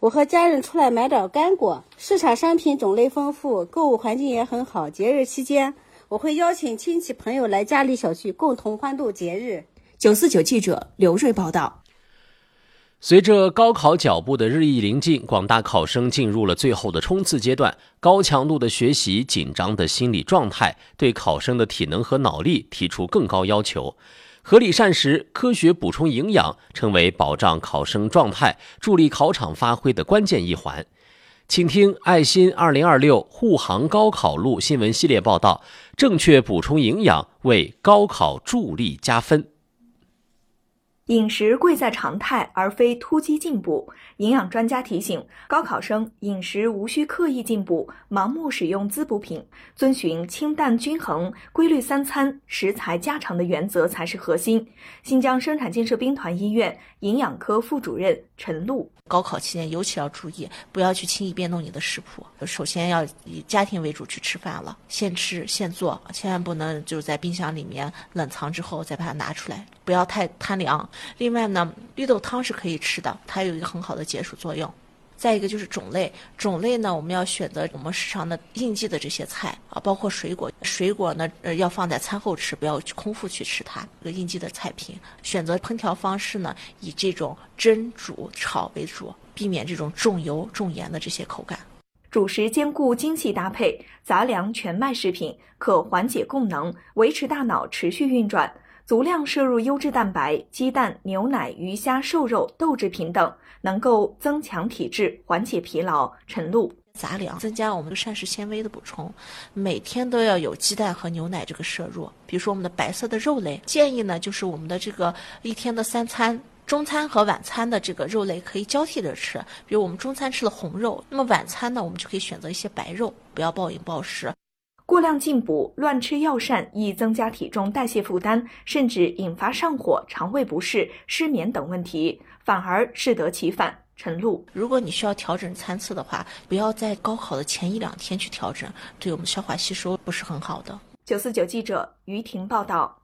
我和家人出来买点干果，市场商品种类丰富，购物环境也很好。节日期间，我会邀请亲戚朋友来嘉里小区共同欢度节日。 949记者刘瑞报道。 随着高考脚步的日益临近，广大考生进入了最后的冲刺阶段，高强度的学习、紧张的心理状态，对考生的体能和脑力提出更高要求。合理膳食、科学补充营养，成为保障考生状态、助力考场发挥的关键一环。请听爱心2026护航高考路新闻系列报道，正确补充营养，为高考助力加分。 饮食贵在常态，而非突击进补。营养专家提醒，高考生饮食无需刻意进补，盲目使用滋补品，遵循清淡均衡、规律3餐、食材家常的原则才是核心。新疆生产建设兵团医院营养科副主任陈露： 高考期间尤其要注意，不要去轻易变动你的食谱。首先要以家庭为主去吃饭了，现吃现做，千万不能就是在冰箱里面冷藏之后再把它拿出来，不要太贪凉。另外呢，绿豆汤是可以吃的，它有一个很好的解暑作用。再一个就是种类呢，我们要选择我们市场的应季的这些菜啊，包括水果呢要放在餐后吃，不要空腹去吃它。这个应季的菜品，选择烹调方式呢，以这种蒸、煮、炒为主，避免这种重油重盐的这些口感。 主食兼顾精细搭配，杂粮全麦食品可缓解供能，维持大脑持续运转。足量摄入优质蛋白，鸡蛋、牛奶、鱼虾、瘦肉、豆制品等，能够增强体质，缓解疲劳。陈露： 杂粮增加我们膳食纤维的补充，每天都要有鸡蛋和牛奶这个摄入。比如说我们的白色的肉类，建议呢就是我们的这个一天的3餐。中餐和晚餐的这个肉类可以交替着吃，比如我们中餐吃了红肉，那么晚餐呢我们就可以选择一些白肉，不要暴饮暴食。 过量进补、乱吃药膳易增加体重代谢负担，甚至引发上火、肠胃不适、失眠等问题，反而适得其反。陈露： 如果你需要调整餐次的话，不要在高考的前1-2天去调整，对我们消化吸收不是很好的。 949记者于婷报道。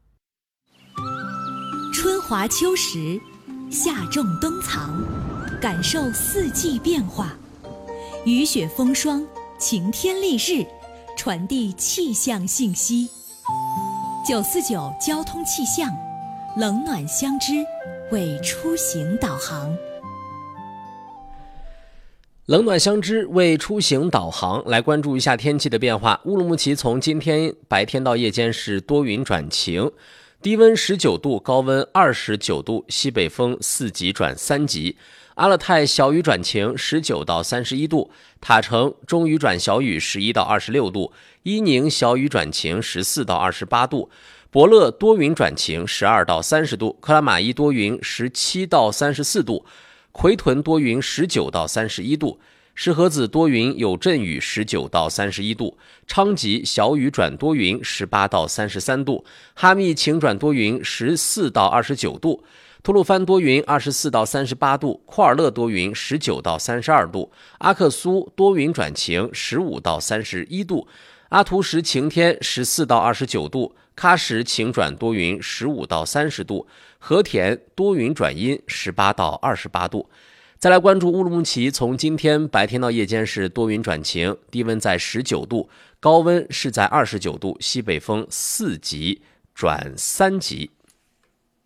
春华秋实，夏种冬藏，感受4季变化，雨雪风霜，晴天丽日，传递气象信息。949交通气象，冷暖相知，为出行导航。 冷暖相知，为出行导航。来关注一下天气的变化。乌鲁木齐从今天白天到夜间是多云转晴，低温19度，高温29度，西北风4级转3级。阿勒泰小雨转晴19到31度，塔城中雨转小雨11到26度，伊宁小雨转晴14到28度，博乐多云转晴12到30度，克拉玛依多云17到34度，奎屯多云19到31度，石河子多云有阵雨19到31度，昌吉小雨转多云18到33度，哈密晴转多云14到29度，吐鲁番多云24到38度，库尔勒多云19到32度，阿克苏多云转晴15到31度，阿图什晴天14到29度，喀什晴转多云15到30度，和田多云转阴18到28度。再来关注乌鲁木齐，从今天白天到夜间是多云转晴，低温在19度，高温是在29度，西北风4级转3级。